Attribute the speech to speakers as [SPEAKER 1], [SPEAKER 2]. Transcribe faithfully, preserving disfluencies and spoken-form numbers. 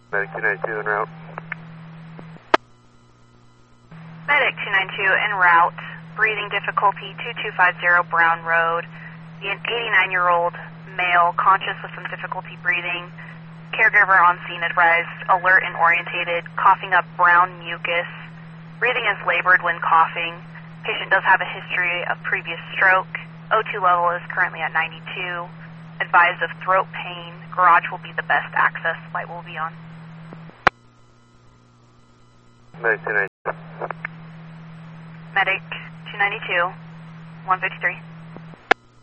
[SPEAKER 1] Medic two ninety-two en route.
[SPEAKER 2] Medic two ninety-two en route. Breathing difficulty, two two five zero Brown Road. The eighty-nine-year-old male, conscious with some difficulty breathing. Caregiver on scene advised, alert and orientated, coughing up brown mucus. Breathing is labored when coughing. Patient does have a history of previous stroke. O two level is currently at ninety-two. Advised of throat pain. Garage will be the best access. Light will be on.
[SPEAKER 1] Medic two ninety-two.
[SPEAKER 2] Medic two ninety-two, one fifty-three.